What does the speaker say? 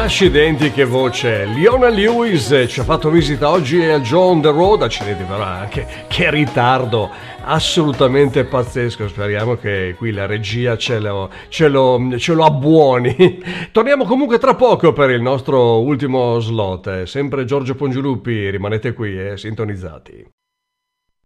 Accidenti, che voce! Leona Lewis ci ha fatto visita oggi al Joe on the Road. Accidenti, però anche che ritardo assolutamente pazzesco. Speriamo che qui la regia ce lo abbuoni. Torniamo comunque tra poco per il nostro ultimo slot. Sempre Giorgio Pongioluppi, rimanete qui, sintonizzati.